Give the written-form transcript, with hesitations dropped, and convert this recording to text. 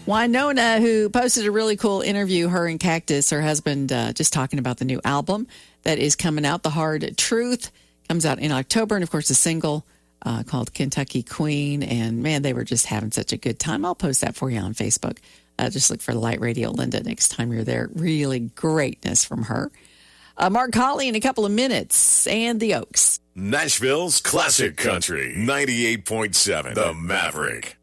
Winona, who posted a really cool interview, her and Cactus, her husband, just talking about the new album that is coming out, The Hard Truth, comes out in October. And, of course, a single called Kentucky Queen. And, man, they were just having such a good time. I'll post that for you on Facebook. Just look for Light Radio Linda next time you're there. Really greatness from her. Mark Colley in a couple of minutes, and the Oaks. Nashville's Classic Country, 98.7, The Maverick.